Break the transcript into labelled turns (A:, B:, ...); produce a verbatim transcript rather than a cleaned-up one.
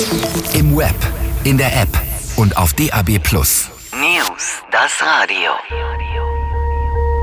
A: Im Web, in der App und auf D A B plus.
B: News, das Radio.